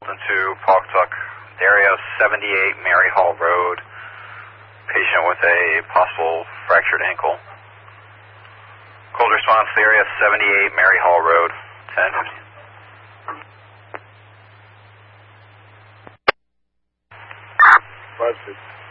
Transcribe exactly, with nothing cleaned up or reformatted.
to Pawtuck, area seventy-eight Mary Hall Road, patient with a possible fractured ankle. Cold response to area seventy-eight Mary Hall Road, ten fifty. Five six.